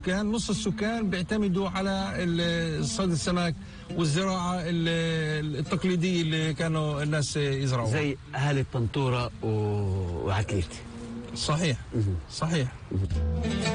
كان نص السكان بيعتمدوا على صيد السمك والزراعة التقليدية اللي كانوا الناس يزرعوها، زي أهالي الطنطورة وعتليت. صحيح. صحيح.